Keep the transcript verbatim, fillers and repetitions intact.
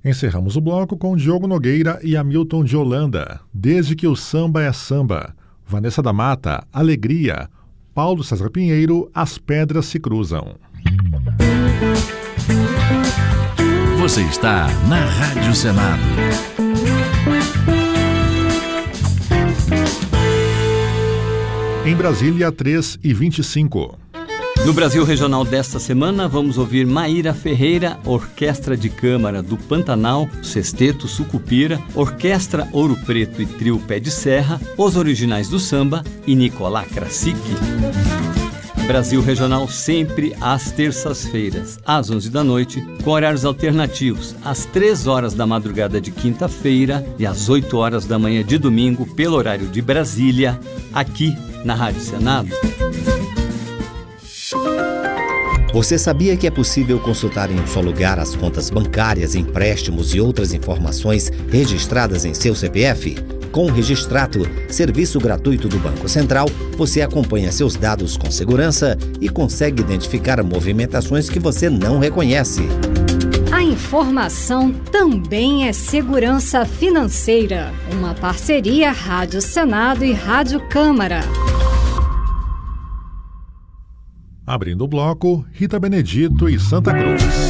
Encerramos o bloco com Diogo Nogueira e Hamilton de Holanda, Desde que o Samba é Samba, Vanessa da Mata, Alegria, Paulo César Pinheiro, As Pedras se Cruzam. Você está na Rádio Senado. Em Brasília, três e vinte e cinco. No Brasil Regional desta semana, vamos ouvir Maíra Ferreira, Orquestra de Câmara do Pantanal, Sexteto Sucupira, Orquestra Ouro Preto e Trio Pé de Serra, Os Originais do Samba e Nicolá Krasik. Brasil Regional sempre às terças-feiras, às onze da noite, com horários alternativos, às três horas da madrugada de quinta-feira e às oito horas da manhã de domingo, pelo horário de Brasília, aqui na Rádio Senado. Você sabia que é possível consultar em um só lugar as contas bancárias, empréstimos e outras informações registradas em seu C P F? Com o Registrato, serviço gratuito do Banco Central, você acompanha seus dados com segurança e consegue identificar movimentações que você não reconhece. A informação também é segurança financeira. Uma parceria Rádio Senado e Rádio Câmara. Abrindo o bloco, Rita Benedito e Santa Cruz.